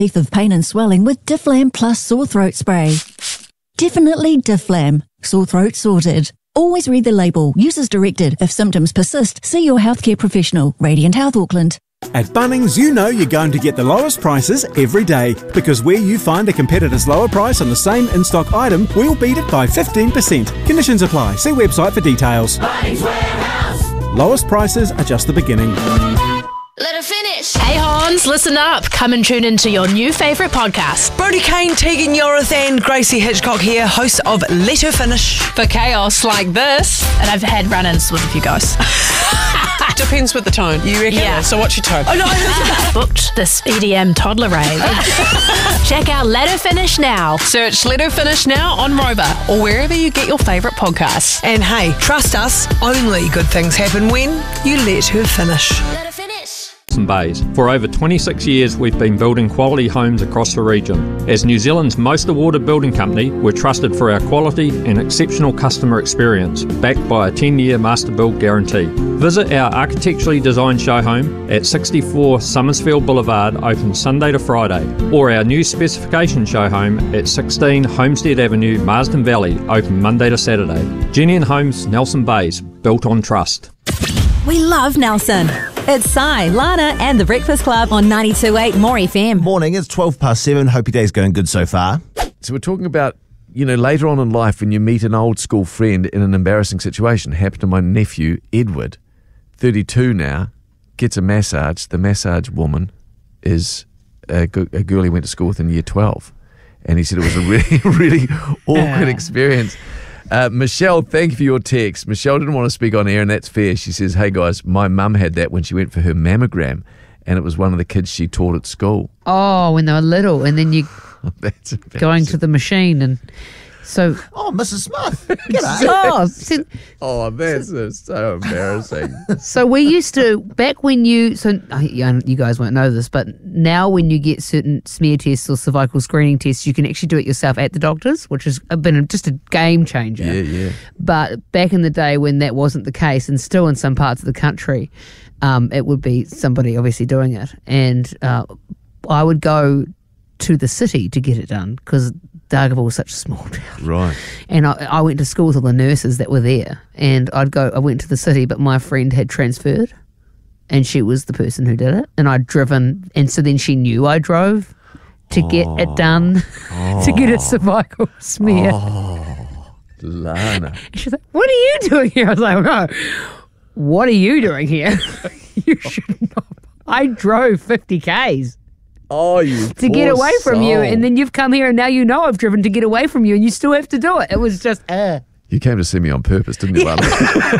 relief of pain and swelling with Difflam Plus Sore Throat Spray. Definitely Difflam. Sore throat sorted. Always read the label. Use as directed. If symptoms persist, see your healthcare professional. Radiant Health Auckland. At Bunnings, you know you're going to get the lowest prices every day, because where you find a competitor's lower price on the same in-stock item, we'll beat it by 15%. Conditions apply. See website for details. Bunnings Warehouse. Lowest prices are just the beginning. Let her finish. Hey Hans, listen up. Come and tune into your new favourite podcast. Brody Kane, Tegan Yorath and Gracie Hitchcock here, hosts of Let Her Finish. For chaos like this. And I've had run-ins with a few guys. Depends with the tone. You reckon? Yeah. So what's your tone? Oh, no. Booked this EDM toddler rave. Check out Let Her Finish now. Search Let Her Finish now on Rover or wherever you get your favourite podcasts. And hey, trust us, only good things happen when you let her finish. Let her finish. Bays. For over 26 years, we've been building quality homes across the region. As New Zealand's most awarded building company, we're trusted for our quality and exceptional customer experience, backed by a 10-year master build guarantee. Visit our architecturally designed show home at 64 Summersfield Boulevard, open Sunday to Friday, or our new specification show home at 16 Homestead Avenue, Marsden Valley, open Monday to Saturday. Genian Homes, Nelson Bays, built on trust. We love Nelson. It's Sai, Lana and The Breakfast Club on 92.8 More FM. Morning, it's 7:12. Hope your day's going good so far. So we're talking about, later on in life when you meet an old school friend in an embarrassing situation. Happened to my nephew, Edward, 32 now, gets a massage. The massage woman is a girl he went to school with in year 12. And he said it was a really, really awkward experience. Michelle, thank you for your text. Michelle didn't want to speak on air, and that's fair. She says, hey guys, my mum had that when she went for her mammogram, and it was one of the kids she taught at school. Oh, when they were little, and then you that's going to the machine, and so... Oh, Mrs. Smith. That's so embarrassing. So we used to, back when you guys won't know this, but now when you get certain smear tests or cervical screening tests, you can actually do it yourself at the doctor's, which has been just a game changer. Yeah. But back in the day when that wasn't the case, and still in some parts of the country, it would be somebody obviously doing it. And I would go to the city to get it done because Dargaville was such a small town. Right. And I went to school with all the nurses that were there. And I went to the city, but my friend had transferred and she was the person who did it. And I'd driven, and so then she knew I drove to get it done, to get a cervical smear. Oh, Lana. And she's like, what are you doing here? I was like, no, what are you doing here? You should not. I drove 50 Ks. Oh, you to get away from you, and then you've come here and now you know I've driven to get away from you and you still have to do it. It was just You came to see me on purpose, didn't you, Lana?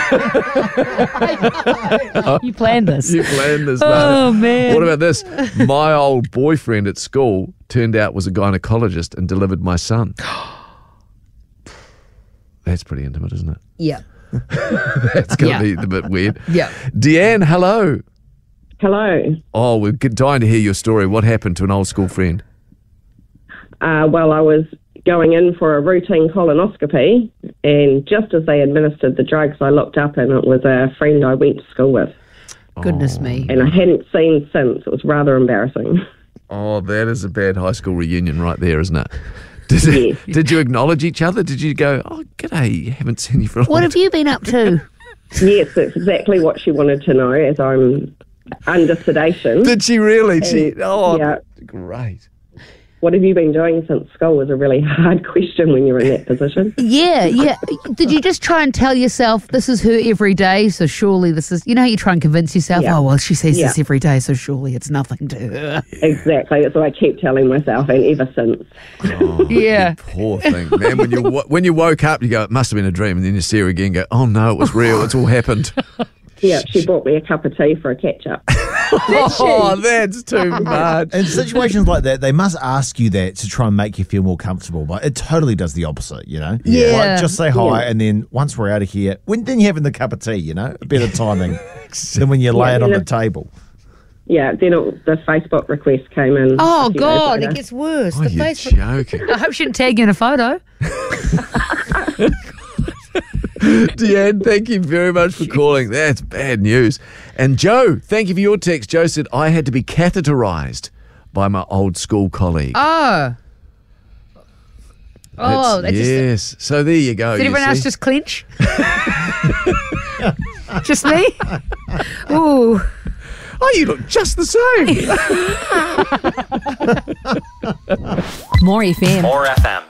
You planned this. You planned this, Lana. Oh, man. What about this? My old boyfriend at school turned out was a gynecologist and delivered my son. That's pretty intimate, isn't it? Yeah. That's going to be a bit weird. Yeah. Deanne, hello. Hello. Oh, we're dying to hear your story. What happened to an old school friend? Well, I was going in for a routine colonoscopy, and just as they administered the drugs, I looked up and it was a friend I went to school with. Goodness me. And I hadn't seen since. It was rather embarrassing. Oh, that is a bad high school reunion right there, isn't it? Did you acknowledge each other? Did you go, oh, g'day, haven't seen you for a long What have you been up to? Yes, that's exactly what she wanted to know, as I'm under sedation. Did she really? Yeah. Great. What have you been doing since school was a really hard question when you're in that position. Yeah. Did you just try and tell yourself this is her every day, so surely this is, how you try and convince yourself, oh, well, she says this every day, so surely it's nothing to her. Exactly. That's what I keep telling myself, and ever since. Oh, yeah. You poor thing. Man, when you woke up, you go, it must have been a dream, and then you see her again and go, oh, no, it was real. It's all happened. Yeah, she bought me a cup of tea for a catch-up. Oh, that's too much. In situations like that, they must ask you that to try and make you feel more comfortable, but it totally does the opposite, Yeah. Like, just say hi, and then once we're out of here, then you're having the cup of tea, a better timing than when you lay it on the table. Yeah, then the Facebook request came in. Oh, God, it gets worse. Oh, you're joking. I hope she didn't tag you in a photo. Deanne, thank you very much for calling. That's bad news. And Joe, thank you for your text. Joe said, I had to be catheterised by my old school colleague. Oh. Oh, that yes. So there you go. Did everyone else just clench? Just me? Ooh. Oh, you look just the same. More FM. More FM.